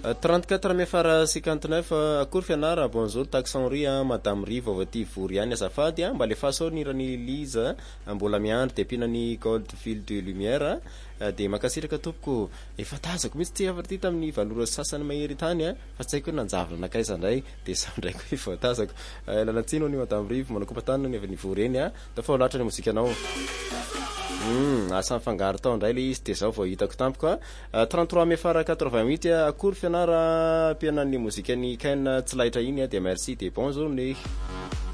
34 miafara 59 akory fianara bonjour taxonry madame rive avaty vory any azafady mba le fahasaonirany Lisa mbola miandry de pinany Goldfield de Lumière de makasiraka tompoko efa tazako mitsy ty afarty tamin'ny valora sasany mahery tany fa tsy haiko hoe nanjavona nakaiza ndray de sa ndraiky efa tazako lalatsino ny madame rive manakompatany ny avy ny voreny da fa latra ny mozika anao asa mifangaro tao ndray le izy de zao vao hitako tampoko 33 miafara 88 akory fianara pianan'ny mozika ny Ken tsy lahitra iny de merci de bonne journée.